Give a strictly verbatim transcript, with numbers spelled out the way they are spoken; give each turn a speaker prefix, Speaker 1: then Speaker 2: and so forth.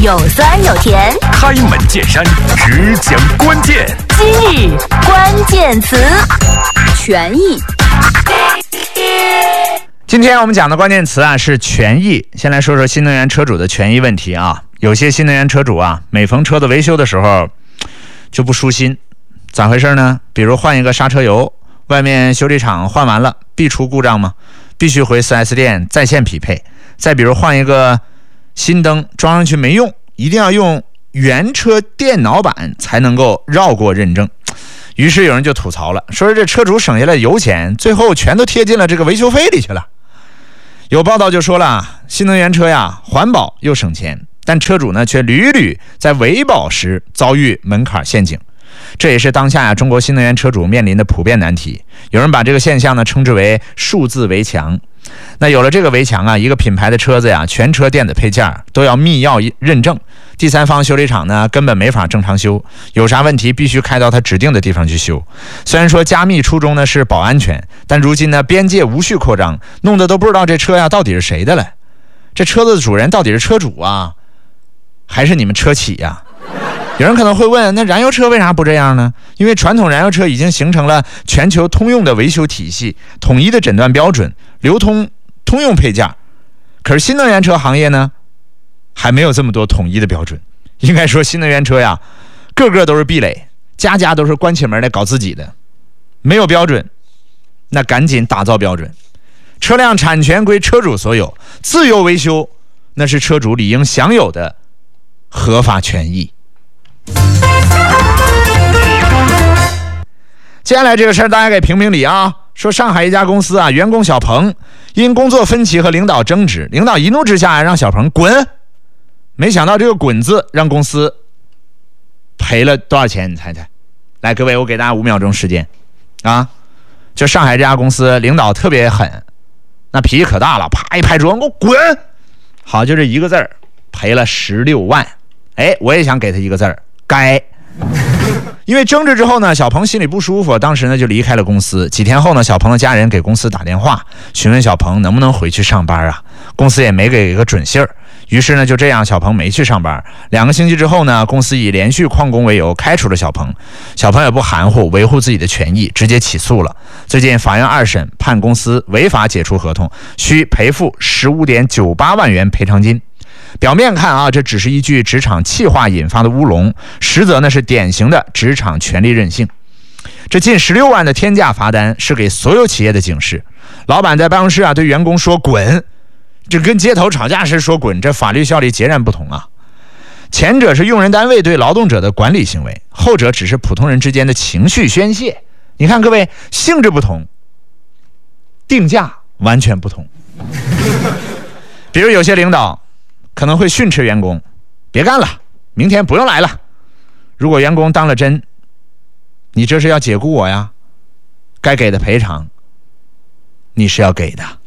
Speaker 1: 有酸有甜，
Speaker 2: 开门见山，只讲关键。
Speaker 1: 今日关键词，权益。
Speaker 3: 今天我们讲的关键词啊是权益。先来说说新能源车主的权益问题啊。有些新能源车主啊，每逢车子维修的时候就不舒心，咋回事呢？比如换一个刹车油，外面修理厂换完了，必出故障吗？必须回 四 S 店在线匹配。再比如换一个新灯，装上去没用，一定要用原车电脑版才能够绕过认证。于是有人就吐槽了，说这车主省下来油钱，最后全都贴进了这个维修费里去了。有报道就说了，新能源车呀，环保又省钱，但车主呢却屡屡在维保时遭遇门槛陷阱。这也是当下呀中国新能源车主面临的普遍难题。有人把这个现象呢称之为数字围墙。那有了这个围墙啊，一个品牌的车子呀，全车电子配件都要密钥认证，第三方修理厂呢根本没法正常修，有啥问题必须开到他指定的地方去修。虽然说加密初衷呢是保安全，但如今呢边界无序扩张，弄得都不知道这车呀到底是谁的了。这车子的主人到底是车主啊，还是你们车企呀？有人可能会问，那燃油车为啥不这样呢？因为传统燃油车已经形成了全球通用的维修体系，统一的诊断标准，流通通用配件。可是新能源车行业呢，还没有这么多统一的标准。应该说新能源车呀，个个都是壁垒，家家都是关起门来搞自己的。没有标准，那赶紧打造标准。车辆产权归车主所有，自由维修那是车主理应享有的合法权益。接下来这个事儿大家给评评理啊。说上海一家公司啊，员工小鹏因工作分歧和领导争执，领导一怒之下让小鹏滚。没想到这个滚字让公司赔了多少钱？你猜猜？来，各位，我给大家五秒钟时间啊。就上海这家公司领导特别狠，那脾气可大了，啪一拍桌，给我滚！好，就这一个字儿，赔了十六万。哎，我也想给他一个字儿，该。因为争执之后呢，小鹏心里不舒服，当时呢就离开了公司。几天后呢，小鹏的家人给公司打电话询问小鹏能不能回去上班啊，公司也没给个准信儿。于是呢就这样，小鹏没去上班。两个星期之后呢，公司以连续旷工为由开除了小鹏。小鹏也不含糊，维护自己的权益，直接起诉了。最近法院二审判公司违法解除合同，需赔付 十五点九八万元赔偿金。表面看啊，这只是一句职场气话引发的乌龙，实则呢是典型的职场权力任性。这近十六万的天价罚单是给所有企业的警示。老板在办公室啊对员工说滚，这跟街头吵架时说滚，这法律效力截然不同啊。前者是用人单位对劳动者的管理行为，后者只是普通人之间的情绪宣泄。你看各位，性质不同，定价完全不同。比如有些领导可能会训斥员工，别干了，明天不用来了。如果员工当了真，你这是要解雇我呀，该给的赔偿你是要给的。